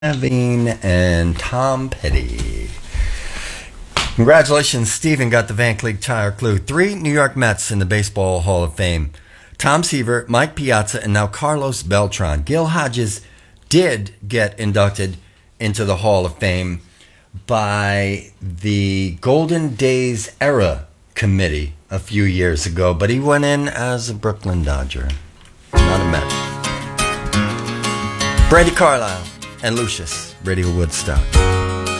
Levine and Tom Petty. Congratulations, Steven got the Van Cleek Tire clue. 3 New York Mets in the Baseball Hall of Fame. Tom Seaver, Mike Piazza, and now Carlos Beltran. Gil Hodges did get inducted into the Hall of Fame by the Golden Days Era Committee a few years ago, but he went in as a Brooklyn Dodger, not a Met. Brady Carlisle and Lucius, Radio Woodstock.